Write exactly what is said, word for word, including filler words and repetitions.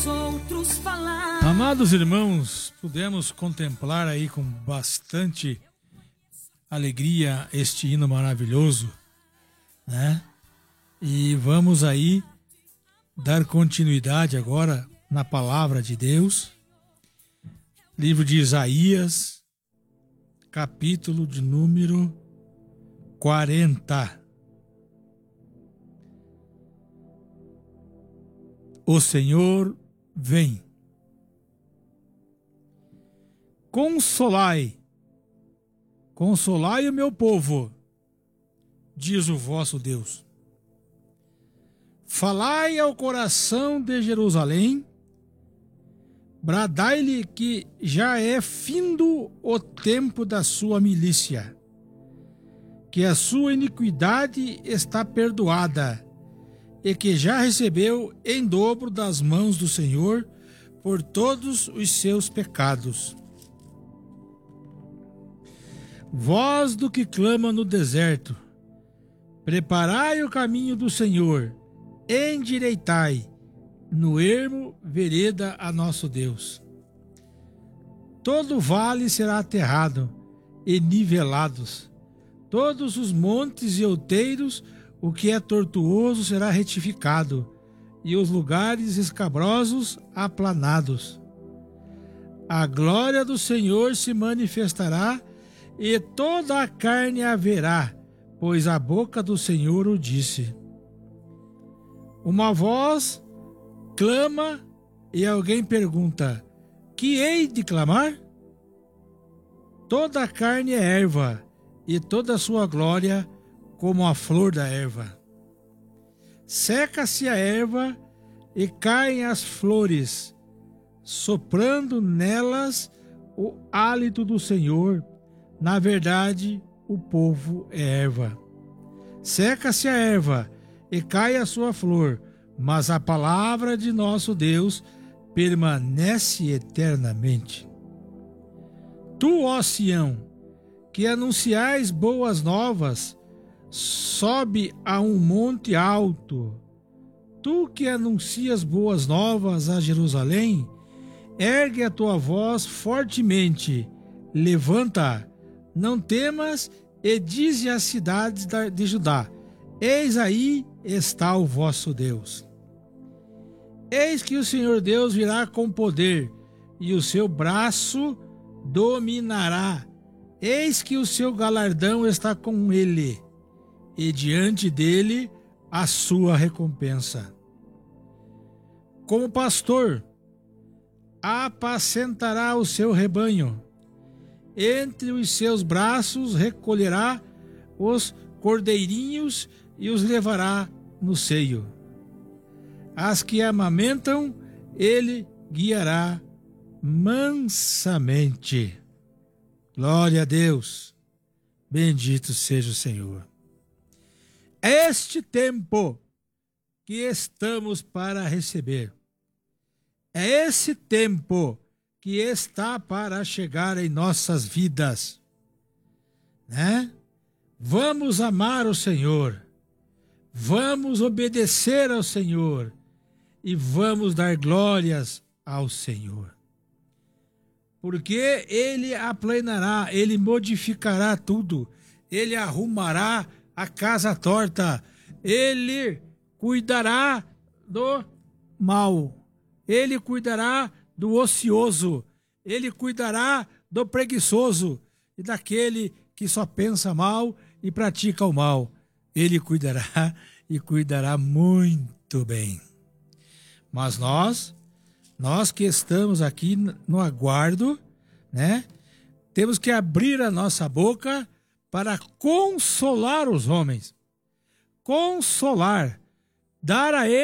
outros falar. Amados irmãos, pudemos contemplar aí com bastante alegria este hino maravilhoso, né? E vamos aí dar continuidade agora na palavra de Deus. Livro de Isaías, capítulo de número quarenta. O Senhor vem. Consolai, consolai o meu povo, diz o vosso Deus. Falai ao coração de Jerusalém, bradai-lhe que já é findo o tempo da sua milícia, que a sua iniquidade está perdoada, e que já recebeu em dobro das mãos do Senhor por todos os seus pecados. Voz do que clama no deserto, preparai o caminho do Senhor, endireitai no ermo vereda a nosso Deus. Todo vale será aterrado e nivelados, todos os montes e outeiros, o que é tortuoso será retificado, e os lugares escabrosos aplanados. A glória do Senhor se manifestará, e toda a carne a verá, pois a boca do Senhor o disse. Uma voz clama, e alguém pergunta: que hei de clamar? Toda a carne é erva, e toda a sua glória como a flor da erva. Seca-se a erva e caem as flores, soprando nelas o hálito do Senhor. Na verdade, o povo é erva. Seca-se a erva e cai a sua flor, mas a palavra de nosso Deus permanece eternamente. Tu, ó Sião, que anunciais boas novas, sobe a um monte alto. Tu que anuncias boas novas a Jerusalém, ergue a tua voz fortemente, levanta, não temas, e dize às cidades de Judá: eis aí está o vosso Deus. Eis que o Senhor Deus virá com poder, e o seu braço dominará. Eis que o seu galardão está com ele, e diante dele a sua recompensa. Como pastor, apacentará o seu rebanho, entre os seus braços recolherá os cordeirinhos e os levará no seio. As que amamentam, ele guiará mansamente. Glória a Deus, bendito seja o Senhor. Este tempo que estamos para receber, é esse tempo que está para chegar em nossas vidas, né? Vamos amar o Senhor, vamos obedecer ao Senhor e vamos dar glórias ao Senhor. Porque Ele aplanará, Ele modificará tudo, Ele arrumará a casa torta, Ele cuidará do mal, Ele cuidará do ocioso, Ele cuidará do preguiçoso e daquele que só pensa mal e pratica o mal. Ele cuidará e cuidará muito bem. Mas nós, nós que estamos aqui no aguardo, né, temos que abrir a nossa boca para consolar os homens, consolar, dar a eles